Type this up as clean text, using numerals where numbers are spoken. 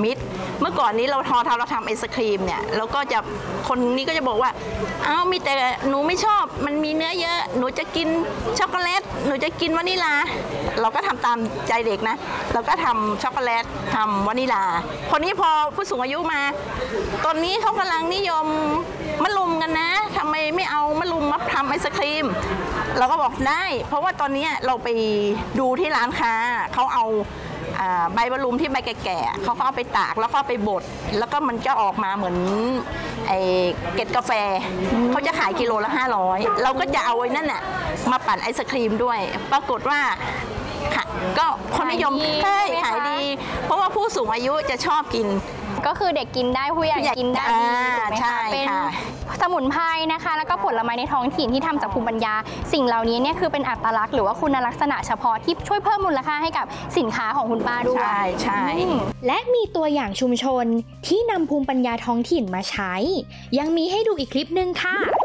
มิตรเมื่อก่อนนี้เราทำไอศครีมเนี่ยแล้วก็จะคนนี้ก็จะบอกว่าอ้าวมีแต่หนูไม่ชอบมันมีเนื้อเยอะหนูจะกินช็อกโกแลตหนูจะกินวานิลาเราก็ทำตามใจเด็กนะเราก็ทำช็อกโกแลตทำวานิลาคนนี้พอผู้สูงอายุมาตอนนี้เขากำลังนิยมมะรุมกันนะทำไมไม่เอามะรุมมาทำไอศครีมเราก็บอกได้เพราะว่าตอนนี้เราไปดูที่ร้านค้าเขาเอาใบมะรุมที่ใบแก่ๆเขาก็เอาไปตากแล้วก็ไปบดแล้วก็มันจะออกมาเหมือนไอ้เกล็ดกาแฟเขาจะขายกิโลละ500เราก็จะเอาไว้นั่นน่ะมาปั่นไอศครีมด้วยปรากฏว่าก็คนนิยมใช่ขายดีเพราะว่าผู้สูงอายุจะชอบกินก็คือเด็กกินได้ผู้ใหญ่กินได้ดีถูกไหมคะเป็นสมุนไพรนะคะแล้วก็ผลไม้ในท้องถิ่นที่ทำจากภูมิปัญญาสิ่งเหล่านี้เนี่ยคือเป็นอัตลักษณ์หรือว่าคุณลักษณะเฉพาะที่ช่วยเพิ่มมูลค่าให้กับสินค้าของคุณป้าด้วยใช่และมีตัวอย่างชุมชนที่นำภูมิปัญญาท้องถิ่นมาใช้ยังมีให้ดูอีกคลิปนึงค่ะ